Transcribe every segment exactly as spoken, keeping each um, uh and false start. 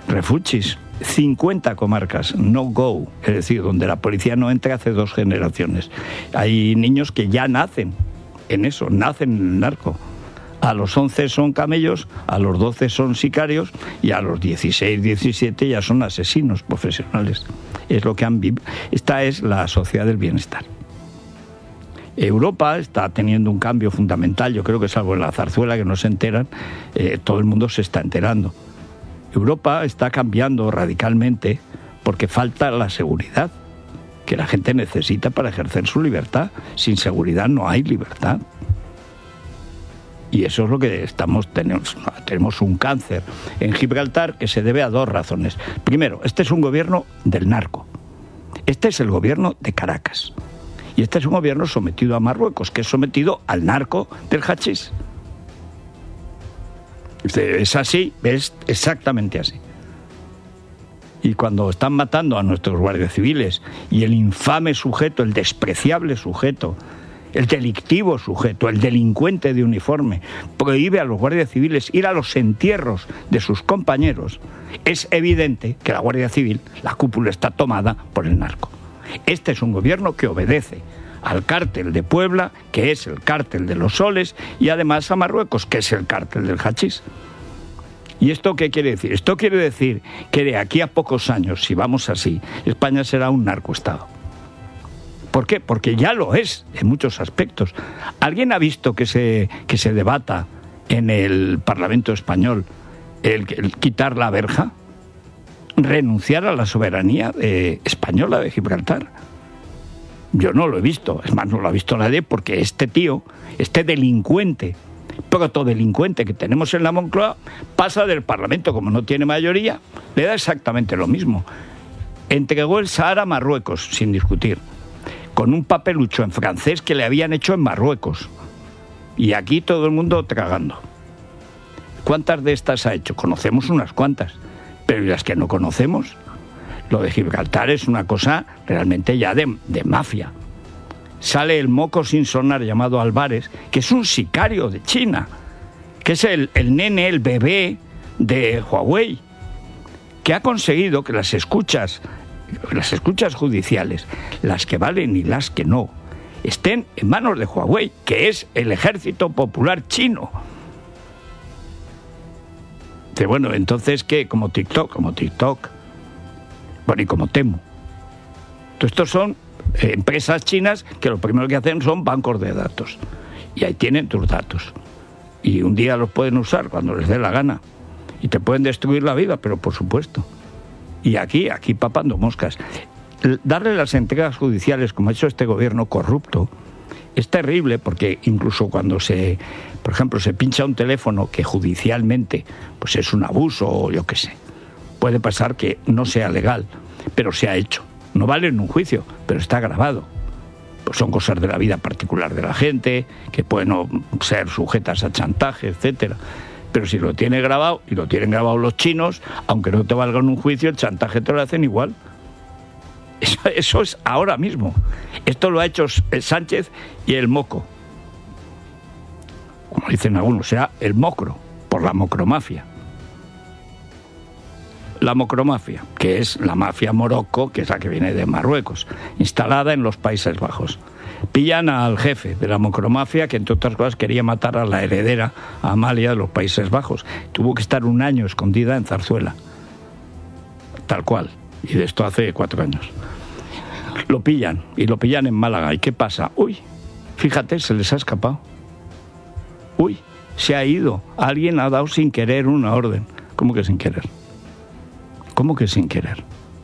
refuchis, cincuenta comarcas, no go, es decir, donde la policía no entra hace dos generaciones. Hay niños que ya nacen en eso, nacen en el narco. A los once son camellos, a los doce son sicarios y a los dieciséis, diecisiete ya son asesinos profesionales. Es lo que han vivido. Esta es la sociedad del bienestar. Europa está teniendo un cambio fundamental. Yo creo que salvo en la zarzuela que no se enteran, eh, todo el mundo se está enterando. Europa está cambiando radicalmente porque falta la seguridad que la gente necesita para ejercer su libertad. Sin seguridad no hay libertad. Y eso es lo que estamos tenemos, tenemos un cáncer en Gibraltar que se debe a dos razones. Primero, este es un gobierno del narco. Este es el gobierno de Caracas. Y este es un gobierno sometido a Marruecos, que es sometido al narco del hachís. Es así, es exactamente así. Y cuando están matando a nuestros guardias civiles y el infame sujeto, el despreciable sujeto, el delictivo sujeto, el delincuente de uniforme, prohíbe a los guardias civiles ir a los entierros de sus compañeros, es evidente que la Guardia Civil, la cúpula, está tomada por el narco. Este es un gobierno que obedece al cártel de Puebla, que es el cártel de los soles, y además a Marruecos, que es el cártel del hachís. ¿Y esto qué quiere decir? Esto quiere decir que de aquí a pocos años, si vamos así, España será un narcoestado. ¿Por qué? Porque ya lo es en muchos aspectos. ¿Alguien ha visto que se, que se debata en el Parlamento español el, el quitar la verja? ¿Renunciar a la soberanía de, española de Gibraltar? Yo no lo he visto, es más, no lo ha visto nadie porque este tío, este delincuente, protodelincuente que tenemos en la Moncloa, pasa del Parlamento, como no tiene mayoría, le da exactamente lo mismo. Entregó el Sahara a Marruecos, sin discutir, con un papelucho en francés que le habían hecho en Marruecos. Y aquí todo el mundo tragando. ¿Cuántas de estas ha hecho? Conocemos unas cuantas, pero ¿y las que no conocemos? Lo de Gibraltar es una cosa realmente ya de, de mafia. Sale el moco sin sonar llamado Álvarez, que es un sicario de China, que es el, el nene, el bebé de Huawei, que ha conseguido que las escuchas, las escuchas judiciales, las que valen y las que no, estén en manos de Huawei, que es el Ejército Popular Chino. De, bueno, entonces, ¿qué? Como TikTok, como TikTok, bueno, y como Temu. Entonces, estos son eh, empresas chinas que lo primero que hacen son bancos de datos. Y ahí tienen tus datos. Y un día los pueden usar cuando les dé la gana. Y te pueden destruir la vida, pero por supuesto. Y aquí, aquí papando moscas. Darle las entregas judiciales, como ha hecho este gobierno corrupto, es terrible porque incluso cuando se, por ejemplo, se pincha un teléfono que judicialmente pues es un abuso o yo qué sé, puede pasar que no sea legal, pero se ha hecho. No vale en un juicio, pero está grabado. Pues son cosas de la vida particular de la gente, que pueden ser sujetas a chantaje, etcétera. Pero si lo tiene grabado, y lo tienen grabado los chinos, aunque no te valga en un juicio, el chantaje te lo hacen igual. Eso, eso es ahora mismo. Esto lo ha hecho Sánchez y el moco. Como dicen algunos, o sea, el mocro, por la mocromafia. La mocromafia, que es la mafia morocco, que es la que viene de Marruecos, instalada en los Países Bajos. Pillan al jefe de la mocromafia, que entre otras cosas quería matar a la heredera, a Amalia, de los Países Bajos. Tuvo que estar un año escondida en Zarzuela. Tal cual. Y de esto hace cuatro años. Lo pillan, y lo pillan en Málaga. ¿Y qué pasa? Uy, fíjate, se les ha escapado. Uy, se ha ido. Alguien ha dado sin querer una orden. ¿Cómo que sin querer? ¿Cómo que sin querer?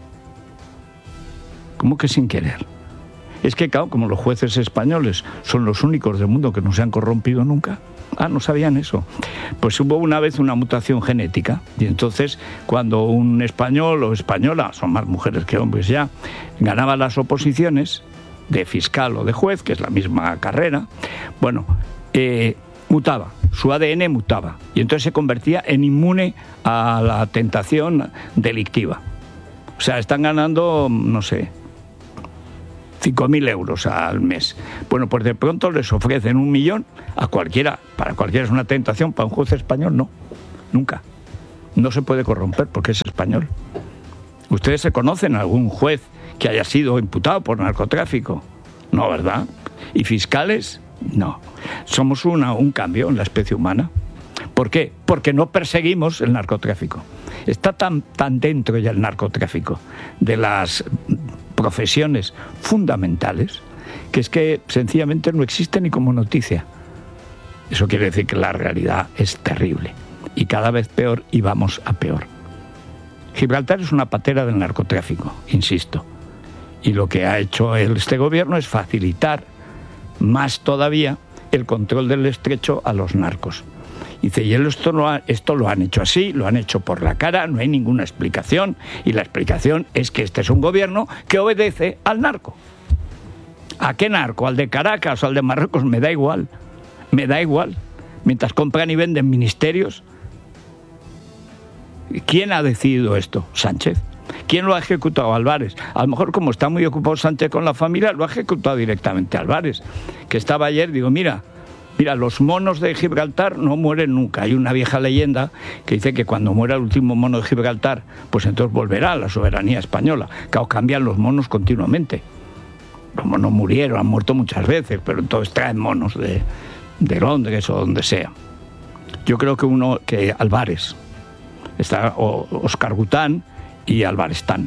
¿Cómo que sin querer? Es que, claro, como los jueces españoles son los únicos del mundo que no se han corrompido nunca. Ah, ¿no sabían eso? Pues hubo una vez una mutación genética y entonces cuando un español o española, son más mujeres que hombres ya, ganaba las oposiciones de fiscal o de juez, que es la misma carrera, bueno, eh, mutaba, su A D N mutaba y entonces se convertía en inmune a la tentación delictiva. O sea, están ganando, no sé, cinco mil euros al mes. Bueno, pues de pronto les ofrecen un millón a cualquiera. Para cualquiera es una tentación, para un juez español no, nunca. no se puede corromper porque es español. ¿Ustedes se conocen algún juez que haya sido imputado por narcotráfico? No, ¿verdad? ¿Y fiscales? No. Somos una, un cambio en la especie humana. ¿Por qué? Porque no perseguimos el narcotráfico. Está tan, tan dentro ya el narcotráfico de las profesiones fundamentales que es que sencillamente no existe ni como noticia. Eso quiere decir que la realidad es terrible y cada vez peor y vamos a peor. Gibraltar es una patera del narcotráfico, insisto. Y lo que ha hecho este gobierno es facilitar más todavía el control del estrecho a los narcos. Dice, y esto lo, ha, esto lo han hecho así, lo han hecho por la cara, no hay ninguna explicación. Y la explicación es que este es un gobierno que obedece al narco. ¿A qué narco? ¿Al de Caracas o al de Marruecos? Me da igual, me da igual. Mientras compran y venden ministerios. ¿Quién ha decidido esto? Sánchez. ¿Quién lo ha ejecutado? Álvarez. A lo mejor como está muy ocupado Sánchez con la familia, lo ha ejecutado directamente Álvarez. Que estaba ayer, digo, mira, mira, los monos de Gibraltar no mueren nunca. Hay una vieja leyenda que dice que cuando muera el último mono de Gibraltar, pues entonces volverá a la soberanía española. Claro, cambian los monos continuamente. Los monos murieron, han muerto muchas veces, pero entonces traen monos de, de Londres o donde sea. Yo creo que uno, que Álvarez, está Óscar Gután y Alvarestán.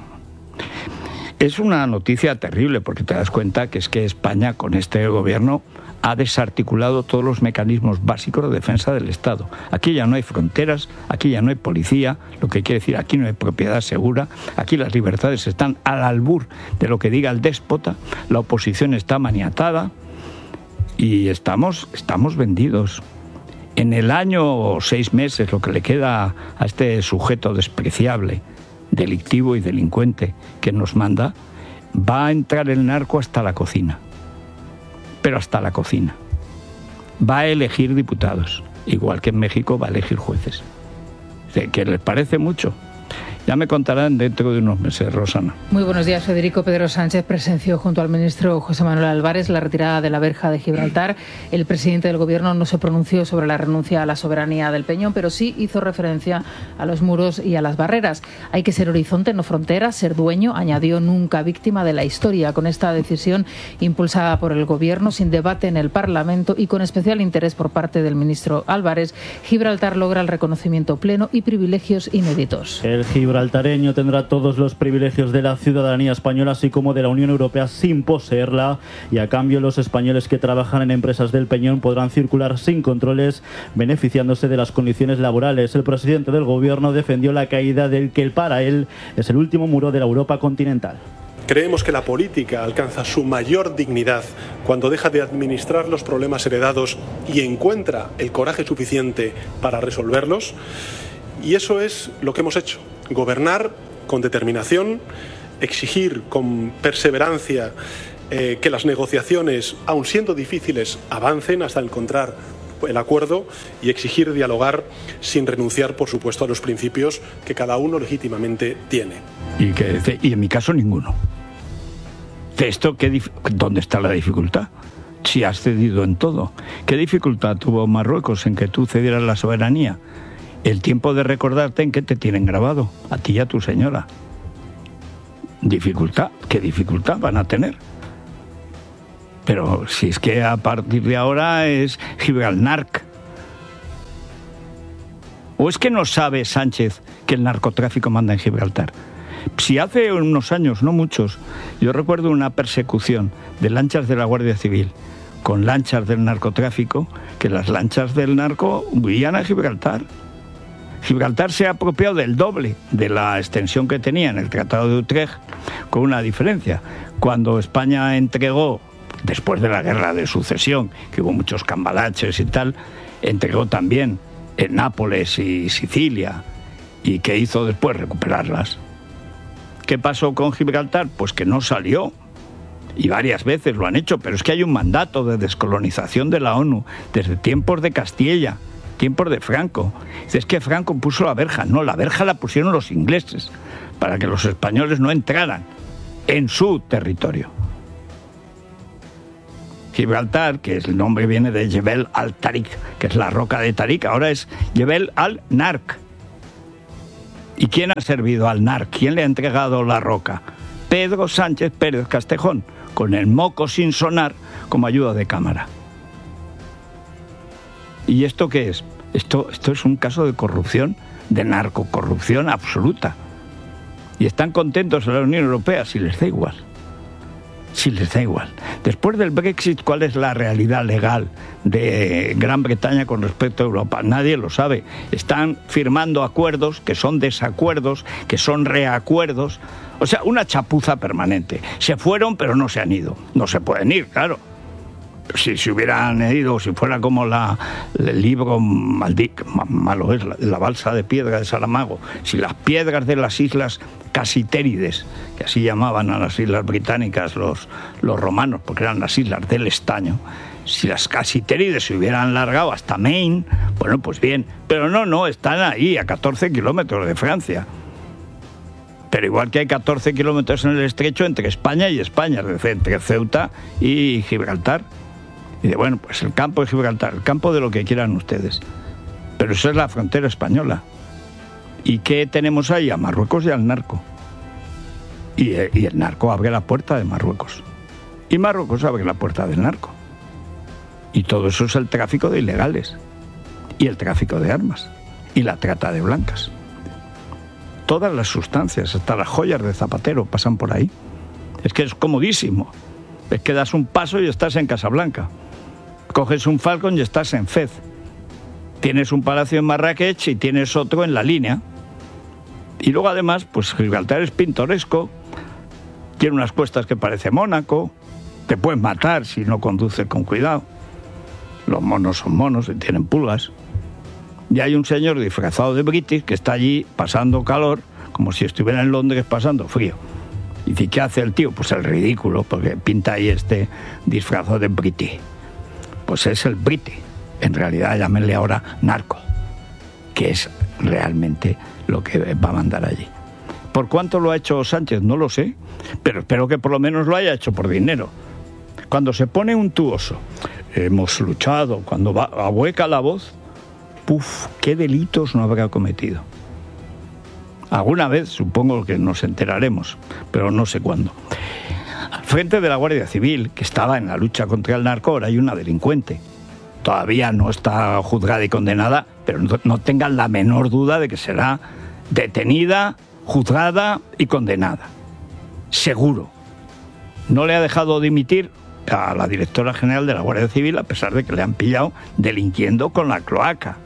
Es una noticia terrible porque te das cuenta que es que España con este gobierno ha desarticulado todos los mecanismos básicos de defensa del Estado. Aquí ya no hay fronteras, aquí ya no hay policía, lo que quiere decir aquí no hay propiedad segura, aquí las libertades están al albur de lo que diga el déspota, la oposición está maniatada y estamos, estamos vendidos. En el año o seis meses, lo que le queda a este sujeto despreciable, delictivo y delincuente que nos manda, va a entrar el narco hasta la cocina. Pero hasta la cocina. Va a elegir diputados, igual que en México va a elegir jueces. ¿Que les parece mucho? Ya me contarán dentro de unos meses, Rosana. Muy buenos días, Federico. Pedro Sánchez presenció junto al ministro José Manuel Álvarez la retirada de la verja de Gibraltar. El presidente del gobierno no se pronunció sobre la renuncia a la soberanía del Peñón, pero sí hizo referencia a los muros y a las barreras. Hay que ser horizonte, no frontera, ser dueño, añadió, nunca víctima de la historia. Con esta decisión impulsada por el gobierno, sin debate en el Parlamento y con especial interés por parte del ministro Álvarez, Gibraltar logra el reconocimiento pleno y privilegios inéditos. El gibraltareño tendrá todos los privilegios de la ciudadanía española, así como de la Unión Europea, sin poseerla, y a cambio los españoles que trabajan en empresas del Peñón podrán circular sin controles, beneficiándose de las condiciones laborales. El presidente del gobierno defendió la caída del que para él es el último muro de la Europa continental. Creemos que la política alcanza su mayor dignidad cuando deja de administrar los problemas heredados y encuentra el coraje suficiente para resolverlos, y eso es lo que hemos hecho. Gobernar con determinación, exigir con perseverancia eh, que las negociaciones, aun siendo difíciles, avancen hasta encontrar el acuerdo y exigir dialogar sin renunciar, por supuesto, a los principios que cada uno legítimamente tiene. Y, que, y en mi caso ninguno. Esto, ¿qué dif- ¿dónde está la dificultad? Si has cedido en todo. ¿Qué dificultad tuvo Marruecos en que tú cedieras la soberanía? El tiempo de recordarte en qué te tienen grabado, a ti y a tu señora. ¿Dificultad? ¿Qué dificultad van a tener? Pero si es que a partir de ahora es Gibraltar. ¿O es que no sabe Sánchez que el narcotráfico manda en Gibraltar? Si hace unos años, no muchos, yo recuerdo una persecución de lanchas de la Guardia Civil con lanchas del narcotráfico, que las lanchas del narco huían a Gibraltar. Gibraltar se ha apropiado del doble de la extensión que tenía en el Tratado de Utrecht, con una diferencia. Cuando España entregó, después de la Guerra de Sucesión, que hubo muchos cambalaches y tal, entregó también en Nápoles y Sicilia. ¿Y qué hizo después? Recuperarlas. ¿Qué pasó con Gibraltar? Pues que no salió. Y varias veces lo han hecho, pero es que hay un mandato de descolonización de la ONU desde tiempos de Castilla, tiempos de Franco. Es que Franco puso la verja. No, la verja la pusieron los ingleses para que los españoles no entraran en su territorio. Gibraltar, que el nombre viene de Jebel al-Tariq, que es la roca de Tariq, ahora es Jebel al-Nark. ¿Y quién ha servido al narco? ¿Quién le ha entregado la roca? Pedro Sánchez Pérez Castejón, con el moco sin sonar como ayuda de cámara. ¿Y esto qué es? Esto, esto es un caso de corrupción, de narcocorrupción absoluta. Y están contentos en la Unión Europea si les da igual. Si les da igual. Después del Brexit, ¿cuál es la realidad legal de Gran Bretaña con respecto a Europa? Nadie lo sabe. Están firmando acuerdos que son desacuerdos, que son reacuerdos. O sea, una chapuza permanente. Se fueron, pero no se han ido. No se pueden ir, claro. Si se hubieran ido, si fuera como la, el libro maldito, malo es, la, la balsa de piedra de Saramago, si las piedras de las islas Casitérides, que así llamaban a las islas británicas los, los romanos, porque eran las islas del estaño, si las Casitérides se hubieran largado hasta Maine, bueno, pues bien, pero no, no, están ahí a catorce kilómetros de Francia. Pero igual que hay catorce kilómetros en el estrecho entre España y España, entre Ceuta y Gibraltar. Y de, bueno, pues el campo de Gibraltar, el campo de lo que quieran ustedes. Pero esa es la frontera española. ¿Y qué tenemos ahí? A Marruecos y al narco. Y, y el narco abre la puerta de Marruecos. Y Marruecos abre la puerta del narco. Y todo eso es el tráfico de ilegales. Y el tráfico de armas. Y la trata de blancas. Todas las sustancias, hasta las joyas de Zapatero, pasan por ahí. Es que es comodísimo. Es que das un paso y estás en Casablanca. Coges un Falcon y estás en Fez. Tienes un palacio en Marrakech y tienes otro en la línea. Y luego además, pues Gibraltar es pintoresco, tiene unas cuestas que parece Mónaco, te puedes matar si no conduces con cuidado. Los monos son monos y tienen pulgas. Y hay un señor disfrazado de British que está allí pasando calor, como si estuviera en Londres pasando frío. Y dice, ¿qué hace el tío? Pues el ridículo, porque pinta ahí este disfrazado de British. Pues es el British. En realidad, llámenle ahora narco, que es realmente lo que va a mandar allí. ¿Por cuánto lo ha hecho Sánchez? No lo sé, pero espero que por lo menos lo haya hecho por dinero. Cuando se pone untuoso, hemos luchado, cuando va, ahueca la voz, ¡puf! ¿Qué delitos no habrá cometido? Alguna vez supongo que nos enteraremos, pero no sé cuándo. Al frente de la Guardia Civil, que estaba en la lucha contra el narco, ahora hay una delincuente. Todavía no está juzgada y condenada, pero no, no tengan la menor duda de que será detenida, juzgada y condenada. Seguro. No le ha dejado dimitir a la directora general de la Guardia Civil, a pesar de que le han pillado delinquiendo con la cloaca.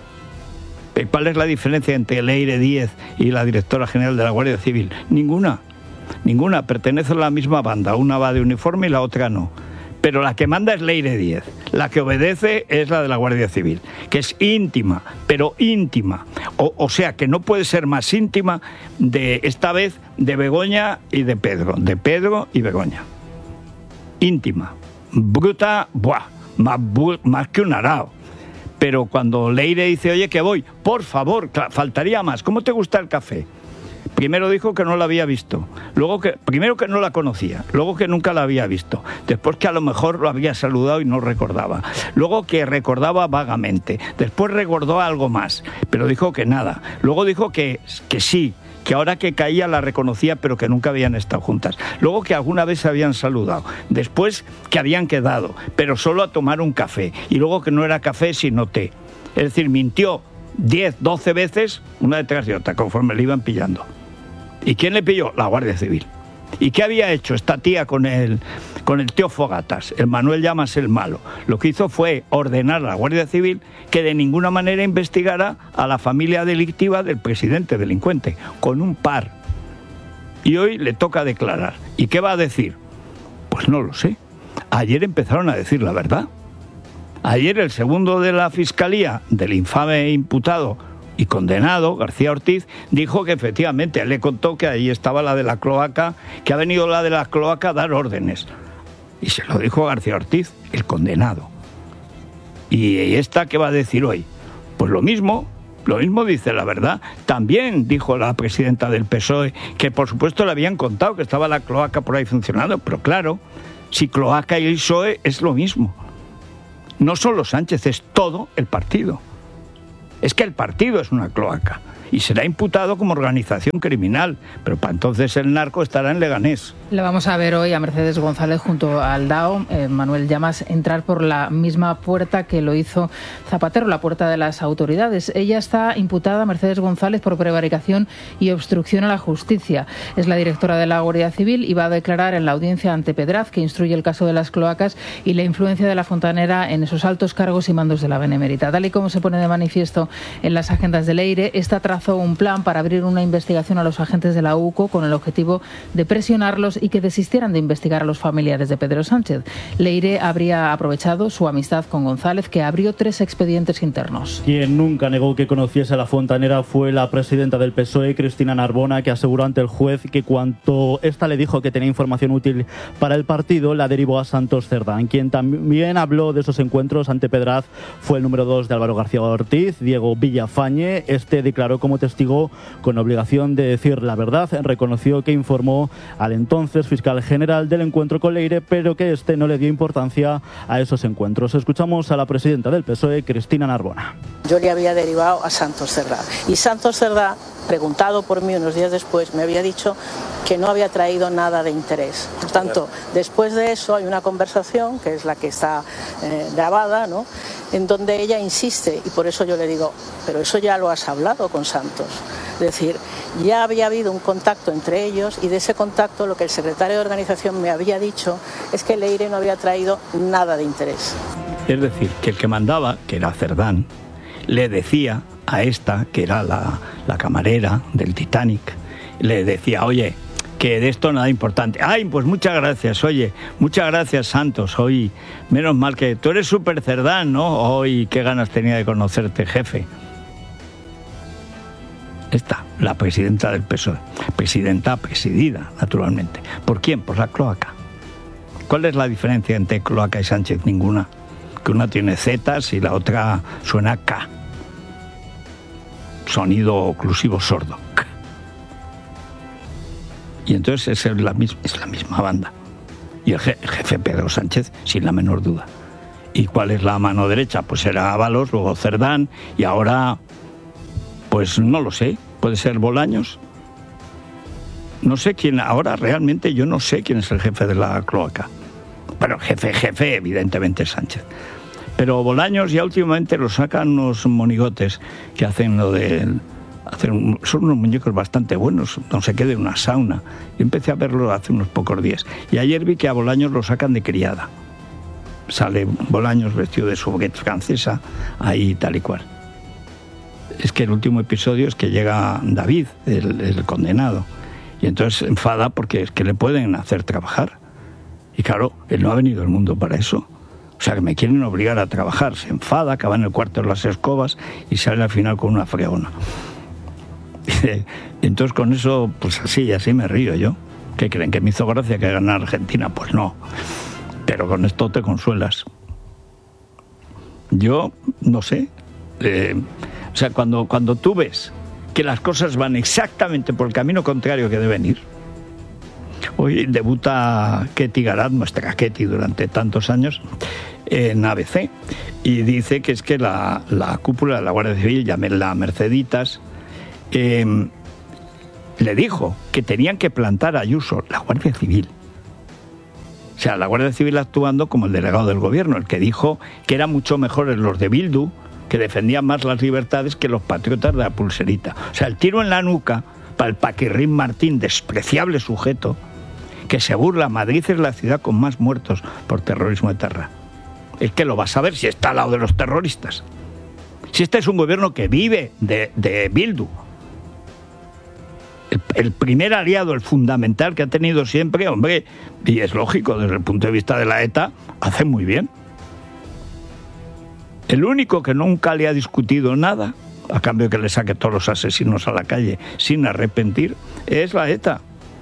¿Cuál es la diferencia entre Leire Díez y la directora general de la Guardia Civil? Ninguna. Ninguna. Pertenecen a la misma banda. Una va de uniforme y la otra no. Pero la que manda es Leire Díez. La que obedece es la de la Guardia Civil, que es íntima, pero íntima. O, o sea, que no puede ser más íntima de esta vez de Begoña y de Pedro. De Pedro y Begoña. Íntima. Bruta, buah, más, más que un arao. Pero cuando Leire dice, oye, que voy, por favor, faltaría más. ¿Cómo te gusta el café? Primero dijo que no la había visto, luego que primero que no la conocía, luego que nunca la había visto, después que a lo mejor lo había saludado y no recordaba, luego que recordaba vagamente, después recordó algo más, pero dijo que nada, luego dijo que, que sí, que ahora que caía la reconocía, pero que nunca habían estado juntas, luego que alguna vez se habían saludado, después que habían quedado, pero solo a tomar un café, y luego que no era café sino té. Es decir, mintió diez, doce veces, una detrás de otra, conforme le iban pillando. ¿Y quién le pilló? La Guardia Civil. ¿Y qué había hecho esta tía con el, con el tío Fogatas? El Manuel Llamas el malo. Lo que hizo fue ordenar a la Guardia Civil que de ninguna manera investigara a la familia delictiva del presidente delincuente, con un par. Y hoy le toca declarar. ¿Y qué va a decir? Pues no lo sé. Ayer empezaron a decir la verdad. Ayer el segundo de la Fiscalía, del infame imputado y condenado, García Ortiz, dijo que efectivamente, él le contó que ahí estaba la de la cloaca, que ha venido la de la cloaca a dar órdenes. Y se lo dijo García Ortiz, el condenado. ¿Y esta qué va a decir hoy? Pues lo mismo, lo mismo dice la verdad. También dijo la presidenta del P S O E que por supuesto le habían contado que estaba la cloaca por ahí funcionando, pero claro, si cloaca y el P S O E es lo mismo. No solo Sánchez, es todo el partido. Es que el partido es una cloaca. y será imputado como organización criminal, pero para entonces el narco estará en Leganés. Le vamos a ver hoy a Mercedes González junto al D A O, eh, Manuel Llamas, entrar por la misma puerta que lo hizo Zapatero, la puerta de las autoridades. Ella está imputada, Mercedes González, por prevaricación y obstrucción a la justicia. Es la directora de la Guardia Civil y va a declarar en la audiencia ante Pedraz, que instruye el caso de las cloacas y la influencia de la Fontanera en esos altos cargos y mandos de la Benemérita. Tal y como se pone de manifiesto en las agendas de Leire, esta trazó un plan para abrir una investigación a los agentes de la U C O con el objetivo de presionarlos y que desistieran de investigar a los familiares de Pedro Sánchez. Leire habría aprovechado su amistad con González, que abrió tres expedientes internos. Quien nunca negó que conociese a la Fontanera fue la presidenta del P S O E, Cristina Narbona, que aseguró ante el juez que cuando ésta le dijo que tenía información útil para el partido, la derivó a Santos Cerdán. Quien también habló de esos encuentros ante Pedraz fue el número dos de Álvaro García Ortiz, Diego Villafañe. Este declaró como testigo con obligación de decir la verdad. Reconoció que informó al entonces fiscal general del encuentro con Leire, pero que este no le dio importancia a esos encuentros. Escuchamos a la presidenta del P S O E, Cristina Narbona. Yo le había derivado a Santos Cerdá. Y Santos Cerdá, preguntado por mí unos días después, me había dicho que no había traído nada de interés. Por tanto, después de eso hay una conversación, que es la que está eh, grabada, ¿no?, en donde ella insiste, y por eso yo le digo, pero eso ya lo has hablado con Santos. Es decir, ya había habido un contacto entre ellos, y de ese contacto lo que el secretario de organización me había dicho es que Leire no había traído nada de interés. Es decir, que el que mandaba, que era Cerdán, le decía a esta, que era la, la camarera del Titanic, le decía, oye, que de esto nada importante. Ay, pues muchas gracias, oye, muchas gracias, Santos, hoy, menos mal que tú eres súper Cerdán, ¿no? Hoy, qué ganas tenía de conocerte, jefe. Esta, la presidenta del P S O E, presidenta presidida, naturalmente. ¿Por quién? Por la cloaca. ¿Cuál es la diferencia entre cloaca y Sánchez? Ninguna. Que una tiene zetas y la otra suena K. Sonido oclusivo sordo. K. Y entonces es la, misma, es la misma banda. Y el, je, el jefe Pedro Sánchez, sin la menor duda. ¿Y cuál es la mano derecha? Pues era Ábalos, luego Cerdán, y ahora, pues no lo sé, puede ser Bolaños. No sé quién, ahora realmente yo no sé quién es el jefe de la cloaca. Pero jefe, jefe, evidentemente es Sánchez. Pero Bolaños ya últimamente lo sacan unos monigotes que hacen lo de... Hacen, son unos muñecos bastante buenos, no sé qué, de una sauna. Yo empecé a verlo hace unos pocos días. Y ayer vi que a Bolaños lo sacan de criada. Sale Bolaños vestido de sobrette francesa, ahí tal y cual. Es que el último episodio es que llega David, el, el condenado. Y entonces se enfada porque es que le pueden hacer trabajar. Y claro, él no ha venido al mundo para eso. O sea, que me quieren obligar a trabajar. Se enfada, acaba en el cuarto de las escobas y sale al final con una fregona. Entonces con eso, pues así, así me río yo. ¿Qué creen? ¿Que me hizo gracia que ganara Argentina? Pues no. Pero con esto te consuelas. Yo, no sé. Eh, o sea, cuando, cuando tú ves que las cosas van exactamente por el camino contrario que deben ir. Hoy debuta Ketty Garat, nuestra Ketty durante tantos años, en A B C. Y dice que es que la, la cúpula de la Guardia Civil, llámenla Merceditas, eh, le dijo que tenían que plantar a Ayuso, la Guardia Civil. O sea, la Guardia Civil actuando como el delegado del gobierno, el que dijo que eran mucho mejores los de Bildu, que defendían más las libertades que los patriotas de la pulserita. O sea, el tiro en la nuca para el Paquirrín Martín, despreciable sujeto, que se burla. Madrid es la ciudad con más muertos por terrorismo etarra. Es que lo vas a ver si está al lado de los terroristas. Si este es un gobierno que vive de, de Bildu. El, el primer aliado, el fundamental que ha tenido siempre, hombre, y es lógico desde el punto de vista de la ETA, hace muy bien. El único que nunca le ha discutido nada, a cambio de que le saque todos los asesinos a la calle sin arrepentir, es la ETA.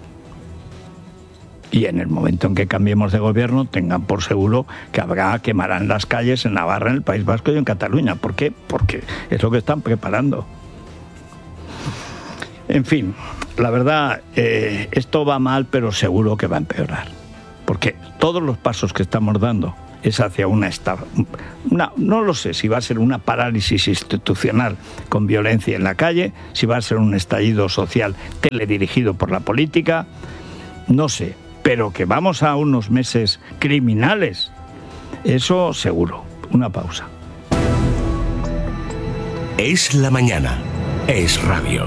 Y en el momento en que cambiemos de gobierno, tengan por seguro que habrá, quemarán las calles en Navarra, en el País Vasco y en Cataluña. ¿Por qué? Porque es lo que están preparando. En fin, la verdad, eh, esto va mal, pero seguro que va a empeorar. Porque todos los pasos que estamos dando es hacia una, esta, una, no lo sé si va a ser una parálisis institucional con violencia en la calle, si va a ser un estallido social teledirigido por la política, no sé, pero que vamos a unos meses criminales, eso seguro. Una pausa. Es la mañana, es radio.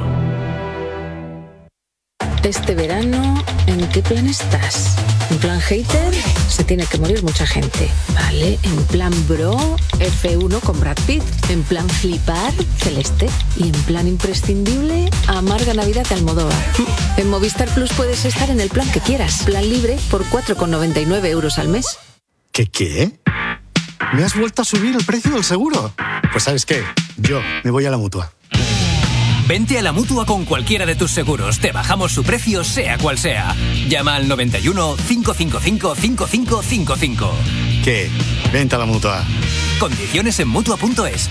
Este verano, ¿en qué plan estás? ¿En plan hater? Se tiene que morir mucha gente, ¿vale? En plan bro, F uno con Brad Pitt. En plan flipar, Celeste. Y en plan imprescindible, Amarga Navidad de Almodóvar. En Movistar Plus puedes estar en el plan que quieras. Plan libre por cuatro con noventa y nueve euros al mes. ¿Qué qué? ¿Me has vuelto a subir el precio del seguro? Pues ¿sabes qué? Yo me voy a la Mutua. Vente a la Mutua con cualquiera de tus seguros. Te bajamos su precio, sea cual sea. Llama al noventa y uno, cinco cinco cinco, cinco cinco cinco cinco. ¿Qué? Vente a la Mutua. Condiciones en Mutua punto es.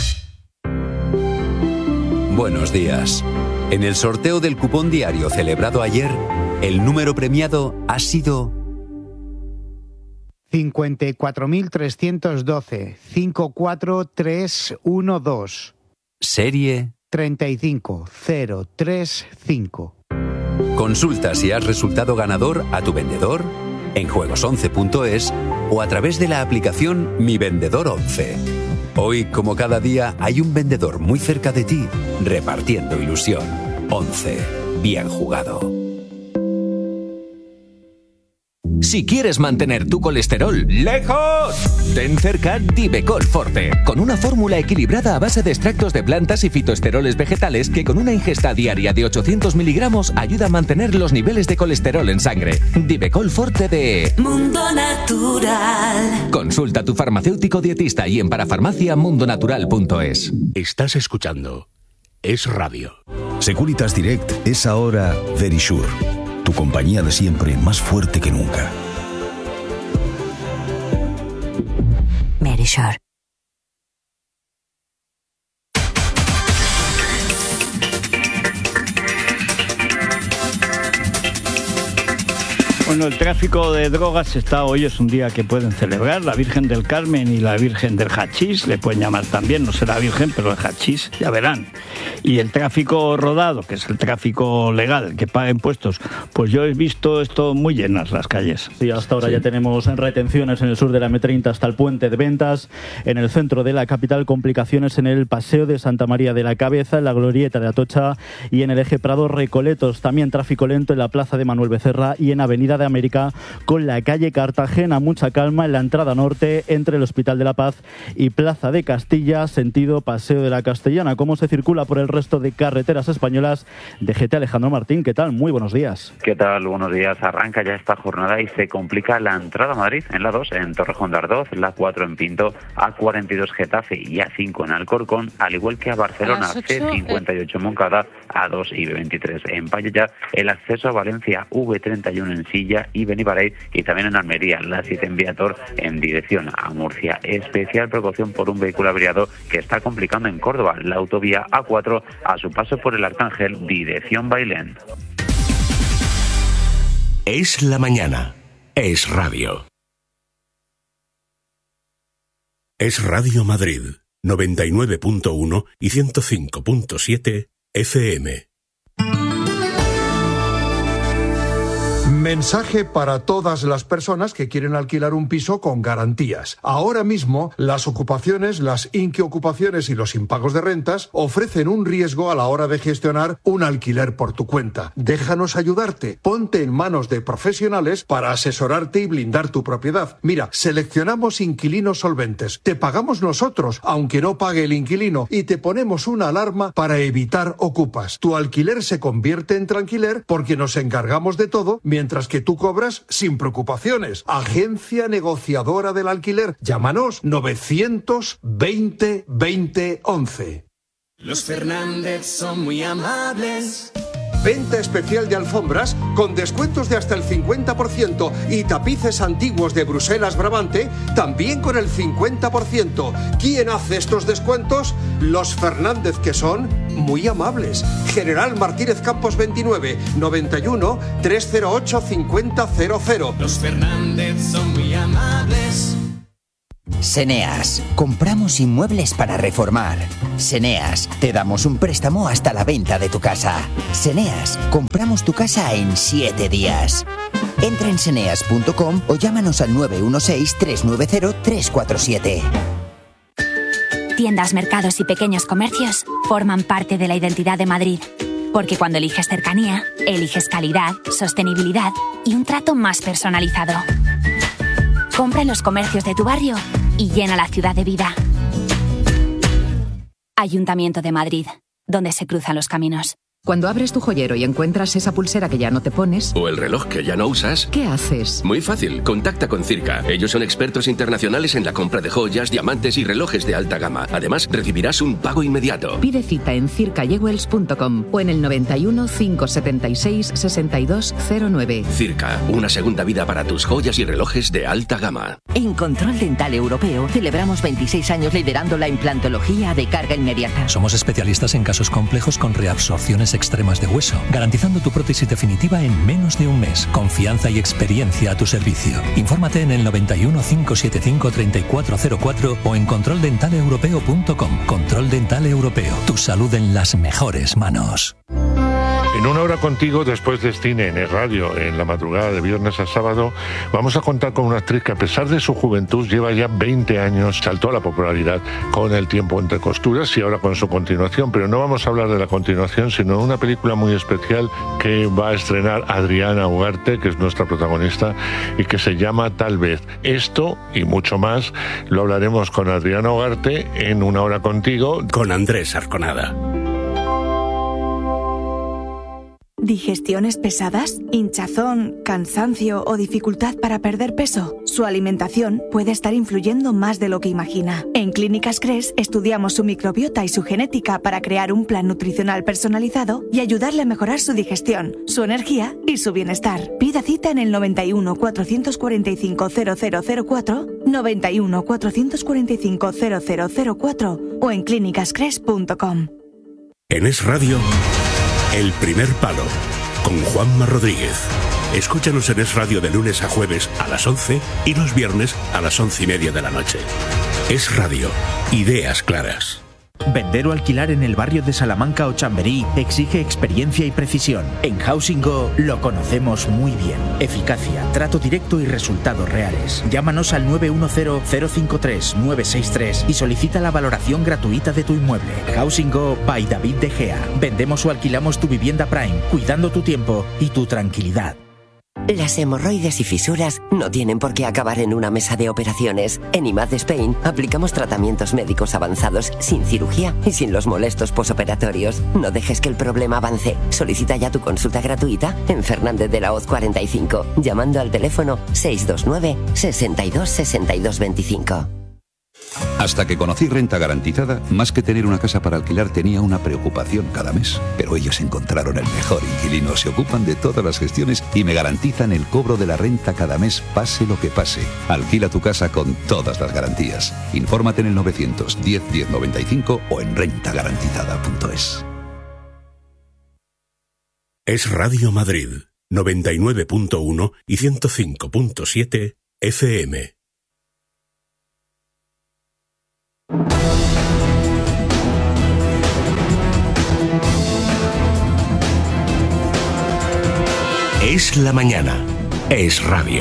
Buenos días. En el sorteo del cupón diario celebrado ayer, el número premiado ha sido cincuenta y cuatro mil trescientos doce, cinco cuatro tres uno dos. Serie treinta y cinco mil treinta y cinco. Consulta si has resultado ganador a tu vendedor, en juegos once punto es o a través de la aplicación Mi Vendedor once. Hoy, como cada día, hay un vendedor muy cerca de ti, repartiendo ilusión. once. Bien jugado. Si quieres mantener tu colesterol lejos, ten cerca Divecol Forte, con una fórmula equilibrada a base de extractos de plantas y fitoesteroles vegetales que con una ingesta diaria de ochocientos miligramos ayuda a mantener los niveles de colesterol en sangre. Divecol Forte de Mundo Natural. Consulta a tu farmacéutico dietista y en parafarmacia mundo natural punto es. Estás escuchando Es Radio. Securitas Direct es ahora Verisure. Tu compañía de siempre más fuerte que nunca. Verisure. Bueno, el tráfico de drogas está hoy, es un día que pueden celebrar. La Virgen del Carmen y la Virgen del Hachís, le pueden llamar también, no será Virgen, pero el Hachís, ya verán. Y el tráfico rodado, que es el tráfico legal, que paga impuestos, pues yo he visto esto muy llenas las calles. Sí, hasta ahora sí. Ya tenemos retenciones en el sur de la eme treinta hasta el puente de Ventas, en el centro de la capital complicaciones en el paseo de Santa María de la Cabeza, en la glorieta de Atocha y en el eje Prado Recoletos. También tráfico lento en la plaza de Manuel Becerra y en Avenida de América con la calle Cartagena. Mucha calma en la entrada norte entre el Hospital de la Paz y Plaza de Castilla, sentido Paseo de la Castellana. ¿Cómo se circula por el resto de carreteras españolas? D G T Alejandro Martín, ¿qué tal? Muy buenos días. ¿Qué tal? Buenos días. Arranca ya esta jornada y se complica la entrada a Madrid en la dos en Torrejón de Ardoz, la cuatro en Pinto, A cuarenta y dos Getafe y A cinco en Alcorcón, al igual que a Barcelona, a C cincuenta y ocho Moncada, A dos y B veintitrés en Pallejà, el acceso a Valencia, V treinta y uno en Silla y Beniparey, y también en Almería, la siete en Viator en dirección a Murcia. Especial precaución por un vehículo averiado que está complicando en Córdoba la autovía A cuatro a su paso por el Arcángel, dirección Bailén. Es la mañana, es radio. Es Radio Madrid, noventa y nueve punto uno y ciento cinco punto siete F M. Mensaje para todas las personas que quieren alquilar un piso con garantías. Ahora mismo, las ocupaciones, las inquiocupaciones y los impagos de rentas ofrecen un riesgo a la hora de gestionar un alquiler por tu cuenta. Déjanos ayudarte. Ponte en manos de profesionales para asesorarte y blindar tu propiedad. Mira, seleccionamos inquilinos solventes. Te pagamos nosotros, aunque no pague el inquilino, y te ponemos una alarma para evitar ocupas. Tu alquiler se convierte en tranquiler porque nos encargamos de todo, mientras que tú cobras sin preocupaciones. Agencia negociadora del alquiler. Llámanos novecientos veinte veinte once. Los Fernández son muy amables. Venta especial de alfombras con descuentos de hasta el cincuenta por ciento y tapices antiguos de Bruselas Brabante también con el cincuenta por ciento. ¿Quién hace estos descuentos? Los Fernández, que son muy amables. General Martínez Campos veintinueve, noventa y uno, trescientos ocho, cincuenta cero cero. Los Fernández son muy amables. Seneas, compramos inmuebles para reformar. Seneas, te damos un préstamo hasta la venta de tu casa. Seneas, compramos tu casa en siete días. Entra en seneas punto com o llámanos al nueve uno seis, tres nueve cero, tres cuatro siete. Tiendas, mercados y pequeños comercios forman parte de la identidad de Madrid. Porque cuando eliges cercanía, eliges calidad, sostenibilidad y un trato más personalizado. Compra en los comercios de tu barrio y llena la ciudad de vida. Ayuntamiento de Madrid, donde se cruzan los caminos. Cuando abres tu joyero y encuentras esa pulsera que ya no te pones... O el reloj que ya no usas... ¿Qué haces? Muy fácil, contacta con Circa. Ellos son expertos internacionales en la compra de joyas, diamantes y relojes de alta gama. Además, recibirás un pago inmediato. Pide cita en circa jewels punto com o en el noventa y uno, cinco setenta y seis, sesenta y dos cero nueve. Circa, una segunda vida para tus joyas y relojes de alta gama. En Control Dental Europeo celebramos veintiséis años liderando la implantología de carga inmediata. Somos especialistas en casos complejos con reabsorciones extremas de hueso, garantizando tu prótesis definitiva en menos de un mes. Confianza y experiencia a tu servicio. Infórmate en el noventa y uno, cinco setenta y cinco, treinta y cuatro cero cuatro o en control dental europeo punto com. Control Dental Europeo. Tu salud en las mejores manos. En Una Hora Contigo, después de Cine en el Radio, en la madrugada de viernes a sábado, vamos a contar con una actriz que, a pesar de su juventud, lleva ya veinte años, saltó a la popularidad con El tiempo entre costuras y ahora con su continuación. Pero no vamos a hablar de la continuación, sino de una película muy especial que va a estrenar Adriana Ugarte, que es nuestra protagonista, y que se llama Tal vez. Esto y mucho más lo hablaremos con Adriana Ugarte en Una Hora Contigo, con Andrés Arconada. ¿Digestiones pesadas? ¿Hinchazón, cansancio o dificultad para perder peso? Su alimentación puede estar influyendo más de lo que imagina. En Clínicas Cres estudiamos su microbiota y su genética para crear un plan nutricional personalizado y ayudarle a mejorar su digestión, su energía y su bienestar. Pida cita en el noventa y uno, cuatrocientos cuarenta y cinco, cero cero cero cuatro, noventa y uno, cuatrocientos cuarenta y cinco, cero cero cero cuatro o en clínicas cres punto com. En Es Radio, El Primer Palo, con Juanma Rodríguez. Escúchanos en Es Radio de lunes a jueves a las once y los viernes a las once y media de la noche. Es Radio, ideas claras. Vender o alquilar en el barrio de Salamanca o Chamberí exige experiencia y precisión. En Housing Go lo conocemos muy bien. Eficacia, trato directo y resultados reales. Llámanos al nueve uno cero, cero cinco tres, nueve seis tres y solicita la valoración gratuita de tu inmueble. Housing Go by David De Gea. Vendemos o alquilamos tu vivienda Prime, cuidando tu tiempo y tu tranquilidad. Las hemorroides y fisuras no tienen por qué acabar en una mesa de operaciones. En I M A D Spain aplicamos tratamientos médicos avanzados sin cirugía y sin los molestos posoperatorios. No dejes que el problema avance. Solicita ya tu consulta gratuita en Fernández de la Hoz cuarenta y cinco, llamando al teléfono seis dos nueve, sesenta y dos, sesenta y dos veinticinco. Hasta que conocí Renta Garantizada, más que tener una casa para alquilar tenía una preocupación cada mes. Pero ellos encontraron el mejor inquilino, se ocupan de todas las gestiones y me garantizan el cobro de la renta cada mes, pase lo que pase. Alquila tu casa con todas las garantías. Infórmate en el novecientos diez, diez noventa y cinco o en renta garantizada punto es. Es Radio Madrid, noventa y nueve punto uno y ciento cinco punto siete F M. Es la mañana. Es radio.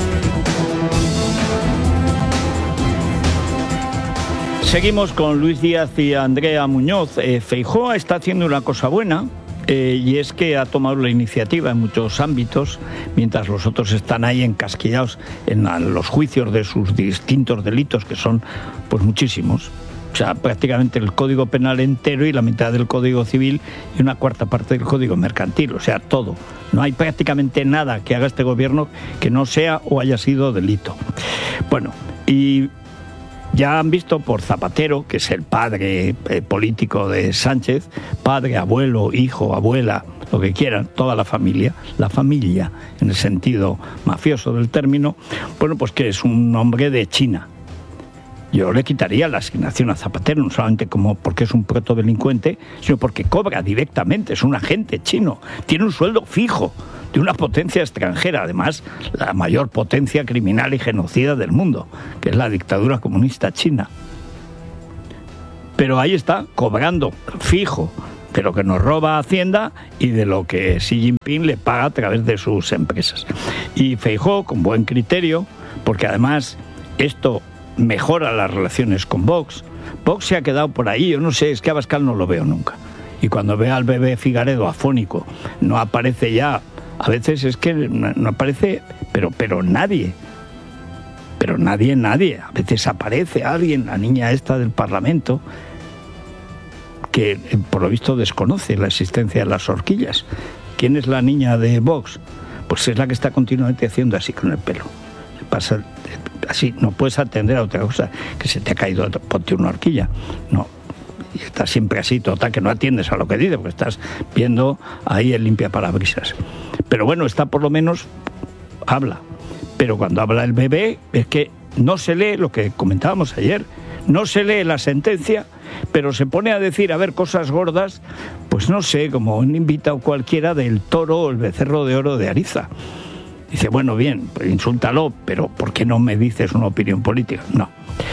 Seguimos con Luis Díaz y Andrea Muñoz. Eh, Feijóo está haciendo una cosa buena. Eh, y es que ha tomado la iniciativa en muchos ámbitos, mientras los otros están ahí encasquillados en la, los juicios de sus distintos delitos, que son pues muchísimos. O sea, prácticamente el Código Penal entero y la mitad del Código Civil y una cuarta parte del Código Mercantil, o sea, todo. No hay prácticamente nada que haga este gobierno que no sea o haya sido delito. Bueno, y ya han visto por Zapatero, que es el padre eh, político de Sánchez, padre, abuelo, hijo, abuela, lo que quieran, toda la familia, la familia en el sentido mafioso del término, bueno, pues que es un hombre de China. Yo le quitaría la asignación a Zapatero, no solamente como porque es un protodelincuente, sino porque cobra directamente, es un agente chino, tiene un sueldo fijo de una potencia extranjera, además la mayor potencia criminal y genocida del mundo, que es la dictadura comunista china. Pero ahí está, cobrando fijo de lo que nos roba Hacienda y de lo que Xi Jinping le paga a través de sus empresas. Y Feijóo, con buen criterio, porque además esto mejora las relaciones con Vox. Vox se ha quedado por ahí, yo no sé, es que a Abascal no lo veo nunca. Y cuando ve al bebé Figaredo afónico, no aparece ya, a veces es que no aparece, pero, pero nadie. Pero nadie, nadie. A veces aparece alguien, la niña esta del Parlamento, que por lo visto desconoce la existencia de las horquillas. ¿Quién es la niña de Vox? Pues es la que está continuamente haciendo así con el pelo. Se pasa así, no puedes atender a otra cosa, que se te ha caído, ponte una horquilla. No, y estás siempre así, total, que no atiendes a lo que dice, porque estás viendo ahí el limpiaparabrisas. Pero bueno, está por lo menos, habla. Pero cuando habla el bebé, es que no se lee lo que comentábamos ayer, no se lee la sentencia, pero se pone a decir, a ver, cosas gordas, pues no sé, como un invitado cualquiera del toro o el becerro de oro de Ariza. Dice, bueno, bien, pues insúltalo, pero ¿por qué no me dices una opinión política? No.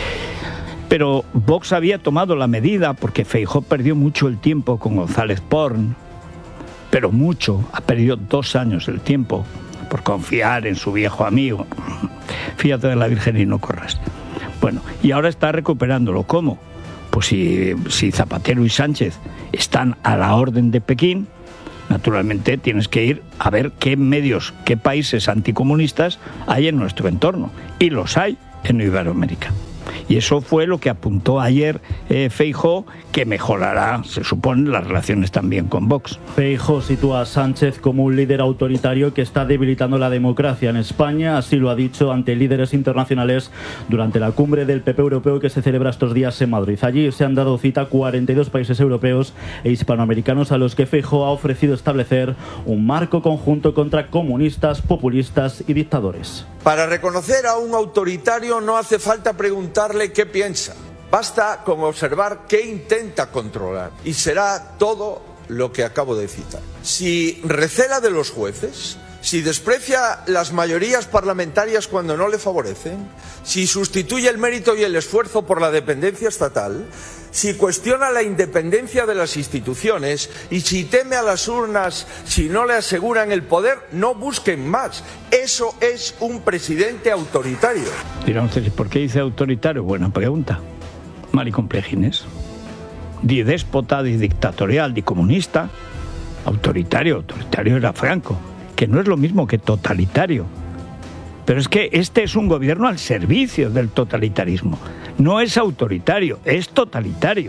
Pero Vox había tomado la medida porque Feijóo perdió mucho el tiempo con González Porn, pero mucho, ha perdido dos años el tiempo por confiar en su viejo amigo. Fíjate de la Virgen y no corras. Bueno, y ahora está recuperándolo. ¿Cómo? Pues si, si Zapatero y Sánchez están a la orden de Pekín, naturalmente tienes que ir a ver qué medios, qué países anticomunistas hay en nuestro entorno. Y los hay en Iberoamérica. Y eso fue lo que apuntó ayer eh, Feijóo, que mejorará, se supone, las relaciones también con Vox. Feijóo sitúa a Sánchez como un líder autoritario que está debilitando la democracia en España. Así lo ha dicho ante líderes internacionales durante la cumbre del P P europeo que se celebra estos días en Madrid. Allí se han dado cita cuarenta y dos países europeos e hispanoamericanos a los que Feijóo ha ofrecido establecer un marco conjunto contra comunistas, populistas y dictadores. Para reconocer a un autoritario no hace falta preguntarle qué piensa. Basta con observar qué intenta controlar. Y será todo lo que acabo de citar. Si recela de los jueces, si desprecia las mayorías parlamentarias cuando no le favorecen, si sustituye el mérito y el esfuerzo por la dependencia estatal, si cuestiona la independencia de las instituciones y si teme a las urnas si no le aseguran el poder, no busquen más. Eso es un presidente autoritario. Dirán ustedes, ¿por qué dice autoritario? Buena pregunta. Maricomplejines. Di déspota, di dictatorial, di comunista. Autoritario, autoritario era Franco, que no es lo mismo que totalitario. Pero es que este es un gobierno al servicio del totalitarismo. No es autoritario, es totalitario.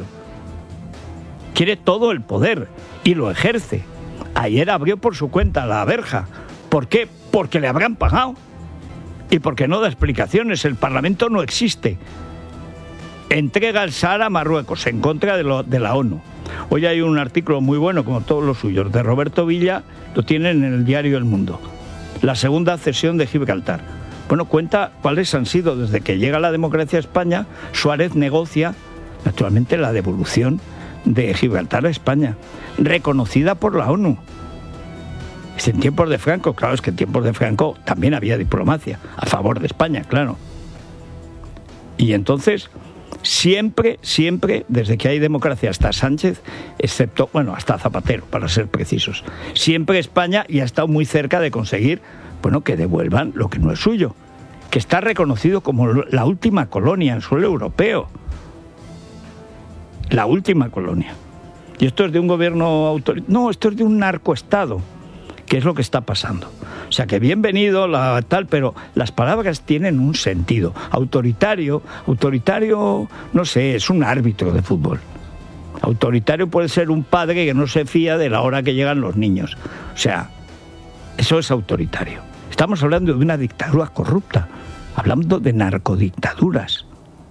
Quiere todo el poder y lo ejerce. Ayer abrió por su cuenta la verja. ¿Por qué? Porque le habrán pagado. Y porque no da explicaciones. El Parlamento no existe. Entrega el Sahara a Marruecos en contra de, lo, de la ONU. Hoy hay un artículo muy bueno, como todos los suyos, de Roberto Villa, lo tienen en el diario El Mundo. La segunda cesión de Gibraltar. Bueno, cuenta cuáles han sido, desde que llega la democracia a España, Suárez negocia, naturalmente, la devolución de Gibraltar a España, reconocida por la ONU. Es en tiempos de Franco, claro, es que en tiempos de Franco también había diplomacia, a favor de España, claro. Y entonces, siempre, siempre, desde que hay democracia hasta Sánchez, excepto, bueno, hasta Zapatero, para ser precisos, siempre España ya ha estado muy cerca de conseguir, bueno, que devuelvan lo que no es suyo, que está reconocido como la última colonia en suelo europeo. La última colonia. Y esto es de un gobierno autoritario. No, esto es de un narcoestado, que es lo que está pasando. O sea, que bienvenido, la, tal, pero las palabras tienen un sentido. Autoritario, autoritario, no sé, es un árbitro de fútbol. Autoritario puede ser un padre que no se fía de la hora que llegan los niños. O sea, eso es autoritario. Estamos hablando de una dictadura corrupta, hablando de narcodictaduras.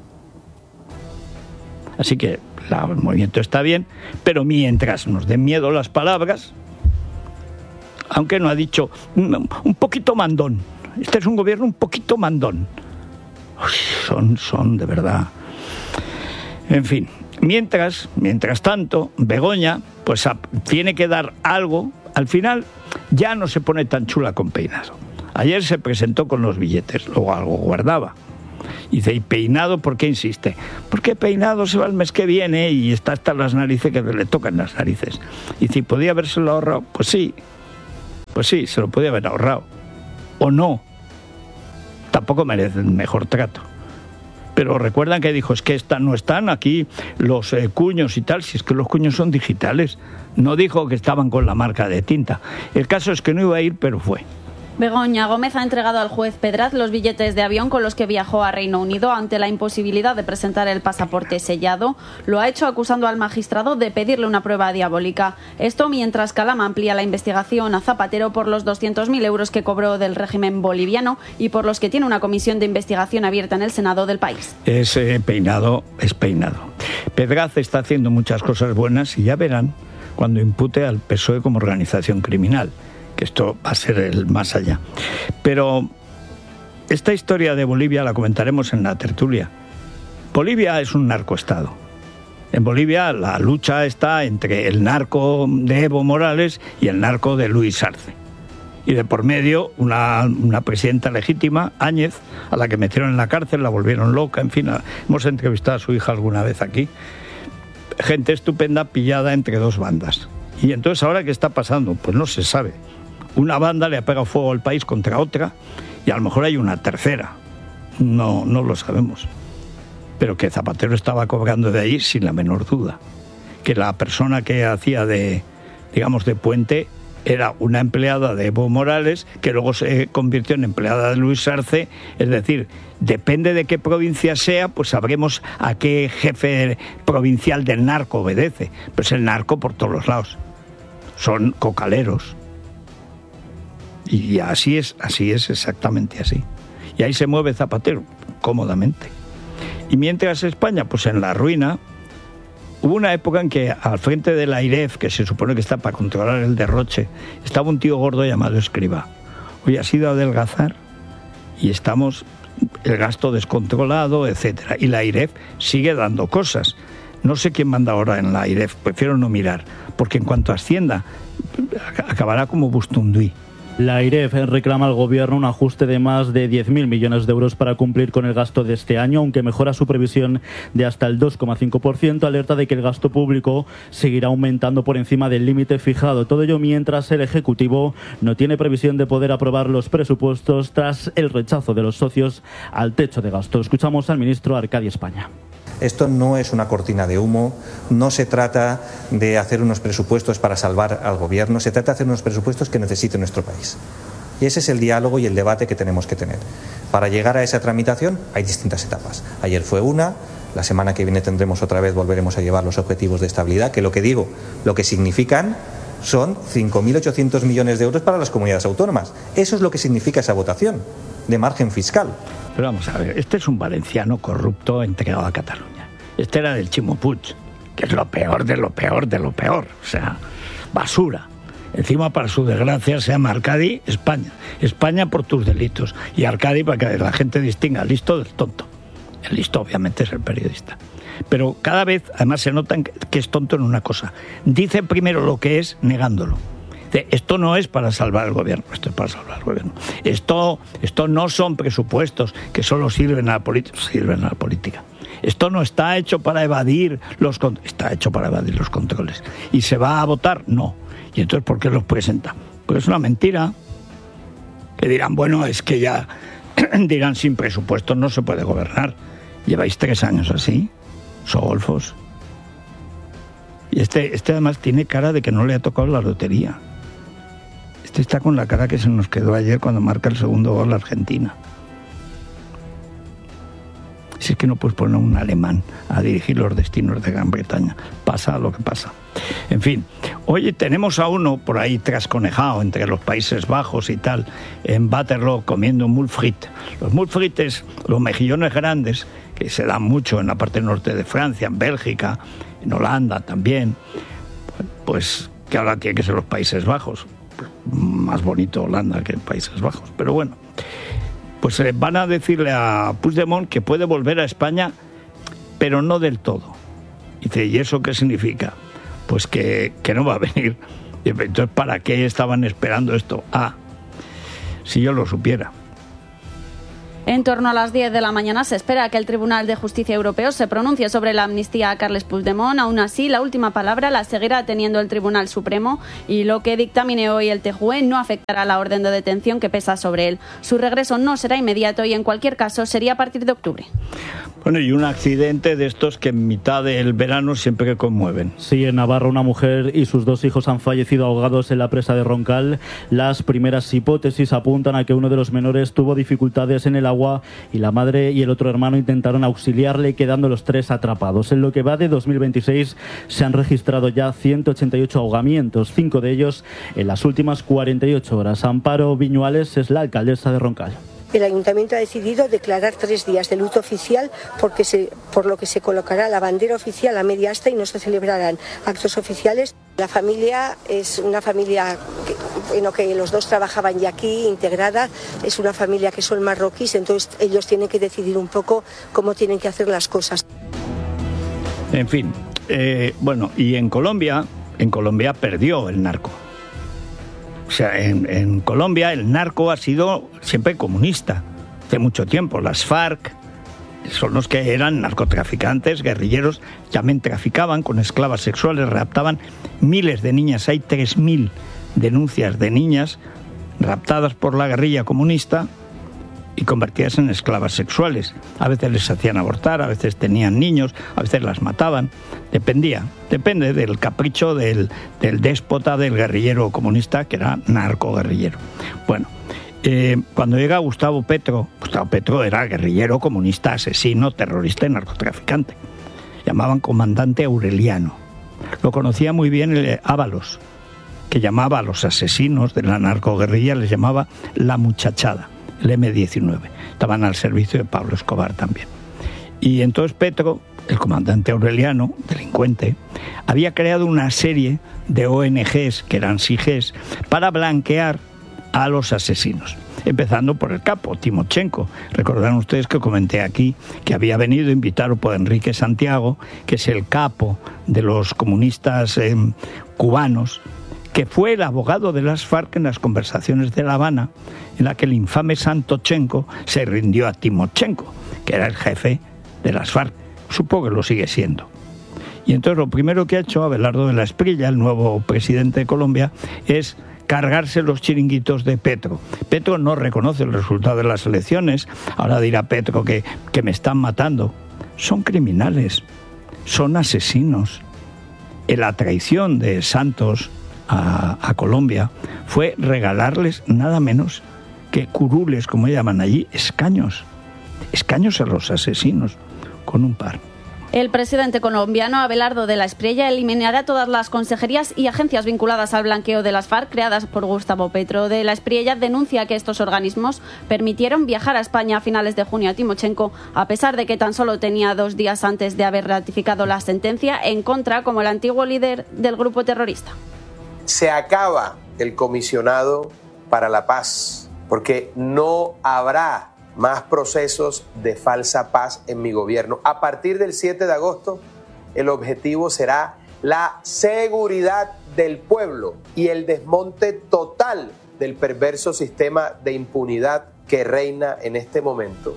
Así que la, el movimiento está bien, pero mientras nos den miedo las palabras, aunque no ha dicho un, un poquito mandón. Este es un gobierno un poquito mandón. Uy, son, son de verdad. En fin, mientras, mientras tanto, Begoña, pues a, tiene que dar algo. Al final, ya no se pone tan chula con peinado. Ayer se presentó con los billetes, luego algo guardaba. Y dice, ¿y peinado por qué insiste? Porque peinado se va el mes que viene y está hasta las narices, que le tocan las narices. Y si podía habérselo ahorrado, pues sí, pues sí, se lo podía haber ahorrado. O no, tampoco merece el mejor trato. Pero recuerdan que dijo, es que están, no están aquí los eh, cuños y tal, si es que los cuños son digitales. No dijo que estaban con la marca de tinta. El caso es que no iba a ir, pero fue. Begoña Gómez ha entregado al juez Pedraz los billetes de avión con los que viajó a Reino Unido ante la imposibilidad de presentar el pasaporte sellado. Lo ha hecho acusando al magistrado de pedirle una prueba diabólica. Esto mientras Calama amplía la investigación a Zapatero por los doscientos mil euros que cobró del régimen boliviano y por los que tiene una comisión de investigación abierta en el Senado del país. Ese peinado es peinado. Pedraz está haciendo muchas cosas buenas y ya verán cuando impute al P S O E como organización criminal, que esto va a ser el más allá. Pero esta historia de Bolivia la comentaremos en la tertulia. Bolivia es un narcoestado. En Bolivia la lucha está entre el narco de Evo Morales y el narco de Luis Arce. Y de por medio una, una presidenta legítima, Áñez, a la que metieron en la cárcel, la volvieron loca, en fin, hemos entrevistado a su hija alguna vez aquí. Gente estupenda pillada entre dos bandas. Y entonces, ¿ahora qué está pasando? Pues no se sabe. Una banda le ha pegado fuego al país contra otra y a lo mejor hay una tercera. No, no lo sabemos. Pero que Zapatero estaba cobrando de ahí sin la menor duda. Que la persona que hacía de, digamos, de puente era una empleada de Evo Morales que luego se convirtió en empleada de Luis Arce. Es decir, depende de qué provincia sea, pues sabremos a qué jefe provincial del narco obedece. Pues el narco por todos los lados. Son cocaleros. Y así es, así es exactamente así. Y ahí se mueve Zapatero, cómodamente. Y mientras España, pues en la ruina, hubo una época en que al frente de la AIREF, que se supone que está para controlar el derroche, estaba un tío gordo llamado Escrivá. Hoy ha sido adelgazar y estamos, el gasto descontrolado, etcétera. Y la AIREF sigue dando cosas. No sé quién manda ahora en la AIREF, prefiero no mirar, porque en cuanto a Hacienda, acabará como Bustunduy. La AIREF reclama al gobierno un ajuste de más de diez mil millones de euros para cumplir con el gasto de este año, aunque mejora su previsión de hasta el dos coma cinco por ciento, alerta de que el gasto público seguirá aumentando por encima del límite fijado. Todo ello mientras el Ejecutivo no tiene previsión de poder aprobar los presupuestos tras el rechazo de los socios al techo de gasto. Escuchamos al ministro Arcadi España. Esto no es una cortina de humo, no se trata de hacer unos presupuestos para salvar al gobierno, se trata de hacer unos presupuestos que necesite nuestro país. Y ese es el diálogo y el debate que tenemos que tener. Para llegar a esa tramitación hay distintas etapas. Ayer fue una, la semana que viene tendremos otra vez, volveremos a llevar los objetivos de estabilidad, que lo que digo, lo que significan son cinco mil ochocientos millones de euros para las comunidades autónomas. Eso es lo que significa esa votación de margen fiscal. Pero vamos a ver, este es un valenciano corrupto entregado a Cataluña. Este era del Chimo Puig, que es lo peor de lo peor de lo peor. O sea, basura. Encima, para su desgracia, se llama Arcadi España. España por tus delitos. Y Arcadi para que la gente distinga el listo del tonto. El listo, obviamente, es el periodista. Pero cada vez, además, se nota que es tonto en una cosa. Dice primero lo que es, negándolo. Esto no es para salvar al gobierno, esto es para salvar al gobierno. Esto, esto no son presupuestos que solo sirven a la política, sirven a la política. Esto no está hecho para evadir los controles, está hecho para evadir los controles. ¿Y se va a votar? No. ¿Y entonces por qué los presenta? Pues es una mentira. Que dirán, bueno, es que ya dirán sin presupuesto no se puede gobernar. Lleváis tres años así, sogolfos. Y este, este además tiene cara de que no le ha tocado la lotería. Este está con la cara que se nos quedó ayer cuando marca el segundo gol la Argentina. Si es que no puedes poner un alemán a dirigir los destinos de Gran Bretaña. Pasa lo que pasa. En fin, hoy tenemos a uno por ahí trasconejado entre los Países Bajos y tal, en Waterloo comiendo mulfrit. Los mulfrites, los mejillones grandes, que se dan mucho en la parte norte de Francia, en Bélgica, en Holanda también, pues que ahora tiene que ser los Países Bajos. Más bonito Holanda que Países Bajos, pero bueno. Pues eh, van a decirle a Puigdemont que puede volver a España, pero no del todo. Dice, ¿y eso qué significa? Pues que, que no va a venir, Entonces, ¿para qué estaban esperando esto? Ah, si yo lo supiera. En torno a las diez de la mañana se espera que el Tribunal de Justicia Europeo se pronuncie sobre la amnistía a Carles Puigdemont. Aún así, la última palabra la seguirá teniendo el Tribunal Supremo y lo que dictamine hoy el T J U E no afectará la orden de detención que pesa sobre él. Su regreso no será inmediato y en cualquier caso sería a partir de octubre. Bueno, y un accidente de estos que en mitad del verano siempre que conmueven. Sí, en Navarra una mujer y sus dos hijos han fallecido ahogados en la presa de Roncal. Las primeras hipótesis apuntan a que uno de los menores tuvo dificultades en el agua y la madre y el otro hermano intentaron auxiliarle, quedando los tres atrapados. En lo que va de dos mil veintiséis se han registrado ya ciento ochenta y ocho ahogamientos, cinco de ellos en las últimas cuarenta y ocho horas. Amparo Viñuales es la alcaldesa de Roncal. El Ayuntamiento ha decidido declarar tres días de luto oficial porque se, por lo que se colocará la bandera oficial a media asta y no se celebrarán actos oficiales. La familia es una familia que, en lo que los dos trabajaban ya aquí, integrada, es una familia que son marroquíes, entonces ellos tienen que decidir un poco cómo tienen que hacer las cosas. En fin, eh, bueno, y en Colombia, en Colombia perdió el narco. O sea, en, en Colombia el narco ha sido siempre comunista, hace mucho tiempo. Las FARC son los que eran narcotraficantes, guerrilleros, también traficaban con esclavas sexuales, raptaban miles de niñas. Hay tres mil denuncias de niñas raptadas por la guerrilla comunista y convertidas en esclavas sexuales. A veces les hacían abortar, a veces tenían niños, a veces las mataban. Dependía, depende del capricho del, del déspota, del guerrillero comunista, que era narco-guerrillero. Bueno, eh, cuando llega Gustavo Petro, Gustavo Petro era guerrillero comunista, asesino, terrorista y narcotraficante. Llamaban comandante Aureliano. Lo conocía muy bien el Ábalos, que llamaba a los asesinos de la narcoguerrilla, les llamaba la muchachada. El eme diecinueve, estaban al servicio de Pablo Escobar también. Y entonces Petro, el comandante Aureliano, delincuente, había creado una serie de O N Ges, que eran S I G E S, para blanquear a los asesinos, empezando por el capo, Timochenko. Recordarán ustedes que comenté aquí que había venido invitado por Enrique Santiago, que es el capo de los comunistas eh, cubanos, que fue el abogado de las FARC en las conversaciones de La Habana, en la que el infame Santochenko se rindió a Timochenko, que era el jefe de las FARC. Supongo que lo sigue siendo. Y entonces lo primero que ha hecho Abelardo de la Espriella, el nuevo presidente de Colombia, es cargarse los chiringuitos de Petro. Petro no reconoce el resultado de las elecciones. Ahora dirá Petro que, que me están matando. Son criminales, son asesinos. En la traición de Santos A, a Colombia fue regalarles nada menos que curules, como llaman allí, escaños, escaños a los asesinos, con un par. El presidente colombiano Abelardo de la Espriella eliminará todas las consejerías y agencias vinculadas al blanqueo de las FARC creadas por Gustavo Petro. De la Espriella denuncia que estos organismos permitieron viajar a España a finales de junio a Timochenko, a pesar de que tan solo tenía dos días antes de haber ratificado la sentencia en contra como el antiguo líder del grupo terrorista. Se acaba el comisionado para la paz, porque no habrá más procesos de falsa paz en mi gobierno. A partir del siete de agosto, el objetivo será la seguridad del pueblo y el desmonte total del perverso sistema de impunidad que reina en este momento.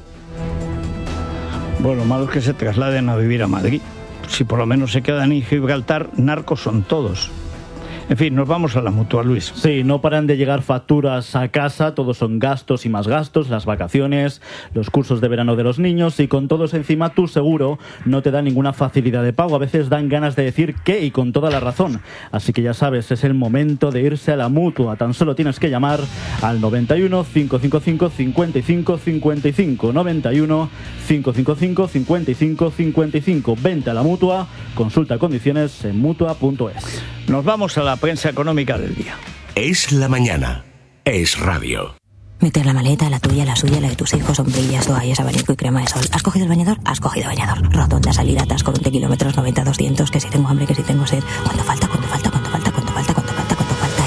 Bueno, lo malo es que se trasladen a vivir a Madrid. Si por lo menos se quedan en Gibraltar, narcos son todos. En fin, nos vamos a la Mutua, Luis. Sí, no paran de llegar facturas a casa, todos son gastos y más gastos, las vacaciones, los cursos de verano de los niños, y con todos encima tu seguro no te da ninguna facilidad de pago. A veces dan ganas de decir qué, y con toda la razón. Así que ya sabes, es el momento de irse a la Mutua. Tan solo tienes que llamar al noventa y uno, cinco cinco cinco, cincuenta y cinco cincuenta y cinco, noventa y uno, cinco cinco cinco, cincuenta y cinco cincuenta y cinco. Vente a la Mutua, consulta condiciones en mutua punto es. Nos vamos a la prensa económica del día. Es la mañana. Es radio. Meter la maleta, la tuya, la suya, la de tus hijos, sombrillas, toallas, abanico y crema de sol. ¿Has cogido el bañador? Has cogido bañador. Rotonda, salida, atasco, veinte kilómetros, noventa, doscientos. Que si tengo hambre, que si tengo sed. ¿Cuánto falta? ¿Cuánto falta? ¿Cuánto falta? ¿Cuánto falta? ¿Cuánto falta? ¿Cuánto falta?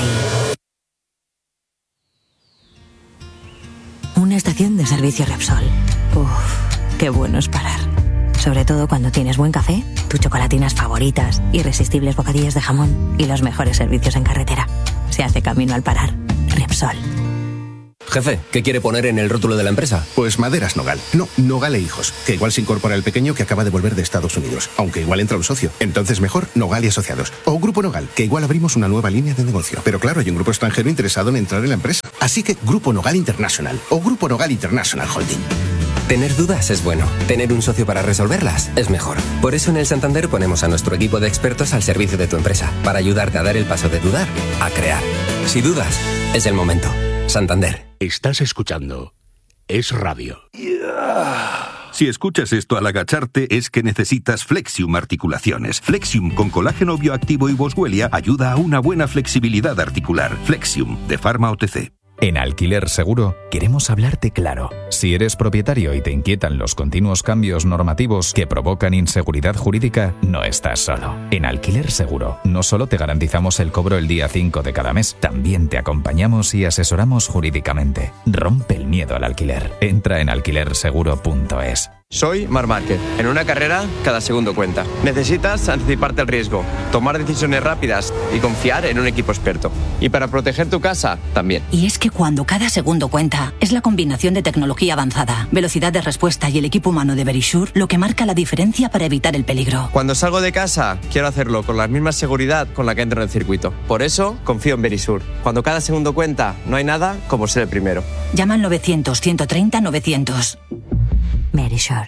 Y... una estación de servicio Repsol. Uff, qué bueno es parar. Sobre todo cuando tienes buen café, tus chocolatinas favoritas, irresistibles bocadillos de jamón y los mejores servicios en carretera. Se hace camino al parar. Repsol. Jefe, ¿qué quiere poner en el rótulo de la empresa? Pues Maderas Nogal. No, Nogal e Hijos, que igual se incorpora el pequeño que acaba de volver de Estados Unidos, aunque igual entra un socio. Entonces mejor Nogal y Asociados. O Grupo Nogal, que igual abrimos una nueva línea de negocio. Pero claro, hay un grupo extranjero interesado en entrar en la empresa. Así que Grupo Nogal International o Grupo Nogal International Holding. Tener dudas es bueno. Tener un socio para resolverlas es mejor. Por eso en el Santander ponemos a nuestro equipo de expertos al servicio de tu empresa, para ayudarte a dar el paso de dudar a crear. Si dudas, es el momento. Santander. Estás escuchando Es Radio. Si escuchas esto al agacharte es que necesitas Flexium Articulaciones. Flexium con colágeno bioactivo y boswellia ayuda a una buena flexibilidad articular. Flexium de Pharma O T C. En Alquiler Seguro queremos hablarte claro. Si eres propietario y te inquietan los continuos cambios normativos que provocan inseguridad jurídica, no estás solo. En Alquiler Seguro no solo te garantizamos el cobro el día cinco de cada mes, también te acompañamos y asesoramos jurídicamente. Rompe el miedo al alquiler. Entra en alquiler seguro punto es. Soy Marc Márquez. En una carrera, cada segundo cuenta. Necesitas anticiparte al riesgo, tomar decisiones rápidas y confiar en un equipo experto. Y para proteger tu casa, también. Y es que cuando cada segundo cuenta, es la combinación de tecnología avanzada, velocidad de respuesta y el equipo humano de Verisure lo que marca la diferencia para evitar el peligro. Cuando salgo de casa, quiero hacerlo con la misma seguridad con la que entro en el circuito. Por eso, confío en Verisure. Cuando cada segundo cuenta, no hay nada como ser el primero. Llama al novecientos, ciento treinta, novecientos. Verisure.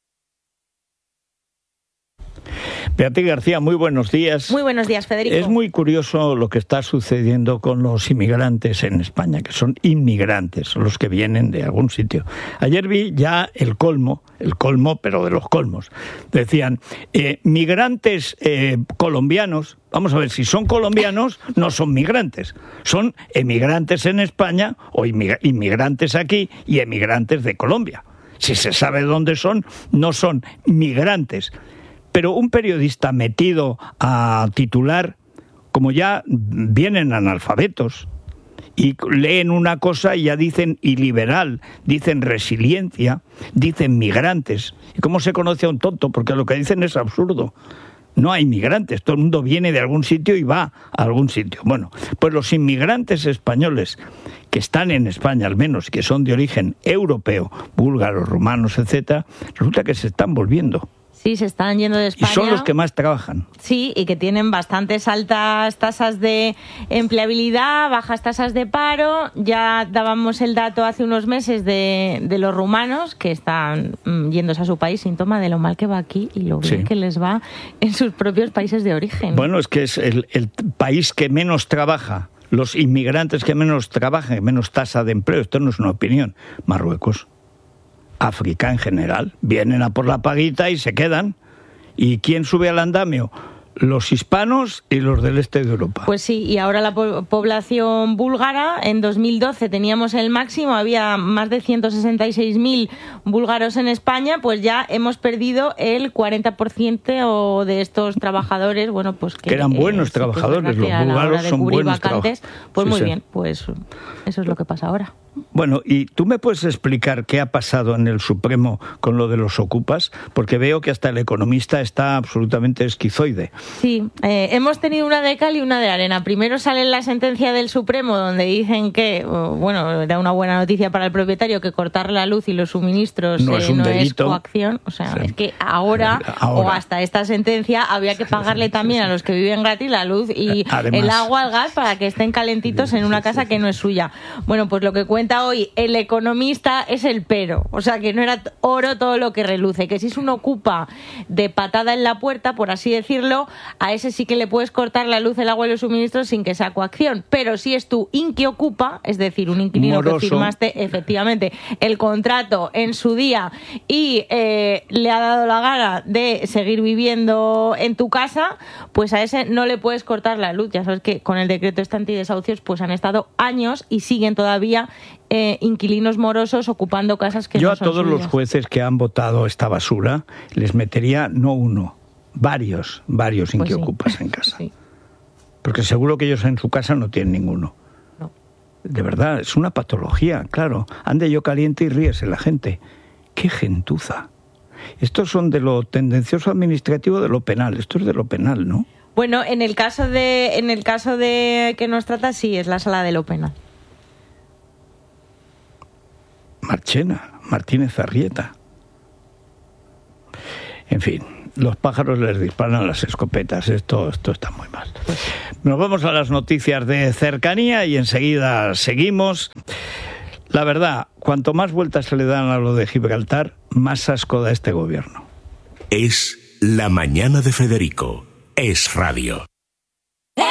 Beatriz García, muy buenos días. Muy buenos días, Federico. Es muy curioso lo que está sucediendo con los inmigrantes en España, que son inmigrantes, los que vienen de algún sitio. Ayer vi ya el colmo, el colmo, pero de los colmos. Decían, eh, migrantes eh, colombianos. Vamos a ver, si son colombianos, no son migrantes. Son emigrantes en España o inmigrantes aquí y emigrantes de Colombia. Si se sabe dónde son, no son migrantes. Pero un periodista metido a titular, como ya vienen analfabetos, y leen una cosa y ya dicen iliberal, dicen resiliencia, dicen migrantes. ¿Y cómo se conoce a un tonto? Porque lo que dicen es absurdo. No hay migrantes, todo el mundo viene de algún sitio y va a algún sitio. Bueno, pues los inmigrantes españoles que están en España, al menos, que son de origen europeo, búlgaros, rumanos, etcétera, resulta que se están volviendo. Sí, se están yendo de España. Y son los que más trabajan. Sí, y que tienen bastantes altas tasas de empleabilidad, bajas tasas de paro. Ya dábamos el dato hace unos meses de, de los rumanos que están mm, yéndose a su país, síntoma de lo mal que va aquí y lo bien sí. que les va en sus propios países de origen. Bueno, es que es el, el país que menos trabaja, los inmigrantes que menos trabajan, menos tasa de empleo. Esto no es una opinión. Marruecos. África en general, vienen a por la paguita y se quedan. ¿Y quién sube al andamio? Los hispanos y los del este de Europa. Pues sí, y ahora la po- población búlgara, en dos mil doce teníamos el máximo, había más de ciento sesenta y seis mil búlgaros en España, pues ya hemos perdido el cuarenta por ciento de estos trabajadores, bueno, pues que, que eran buenos eh, trabajadores, los búlgaros son buenos vacantes, trabajadores. Pues sí, muy sí. bien, pues eso es lo que pasa ahora. Bueno, ¿y tú me puedes explicar qué ha pasado en el Supremo con lo de los ocupas? Porque veo que hasta el Economista está absolutamente esquizoide. Sí, eh, hemos tenido una de cal y una de arena. Primero sale la sentencia del Supremo donde dicen que, bueno, era una buena noticia para el propietario que cortar la luz y los suministros no, eh, es, un no delito. es coacción. O sea, sí. es que ahora, ahora, o hasta esta sentencia, había que pagarle también a los que viven gratis la luz y Además, el agua, el gas, para que estén calentitos en una casa que no es suya. Bueno, pues lo que cuenta hoy el Economista es el pero, o sea que no era oro todo lo que reluce, que si es un ocupa de patada en la puerta, por así decirlo, a ese sí que le puedes cortar la luz, el agua y los suministros sin que sea coacción, pero si es tu inquiocupa, es decir, un inquilino Moroso. que firmaste efectivamente el contrato en su día y eh, le ha dado la gana de seguir viviendo en tu casa, pues a ese no le puedes cortar la luz. Ya sabes que con el decreto este antidesahucios pues han estado años y siguen todavía Eh, inquilinos morosos ocupando casas que Yo no son a todos suyas. los jueces que han votado esta basura les metería no uno, varios, varios Pues inquiocupas sí. en casa. Sí. Porque seguro que ellos en su casa no tienen ninguno. No. De verdad, es una patología, claro. Ande yo caliente y ríese la gente. ¡Qué gentuza! Estos son de lo tendencioso administrativo de lo penal. Esto es de lo penal, ¿no? Bueno, en el caso de, en el caso de que nos trata, sí, es la sala de lo penal. Marchena, Martínez Arrieta. En fin, los pájaros les disparan las escopetas. Esto, esto está muy mal. Nos vamos a las noticias de cercanía y enseguida seguimos. La verdad, cuanto más vueltas se le dan a lo de Gibraltar, más asco da este gobierno. Es La Mañana de Federico. Es Radio.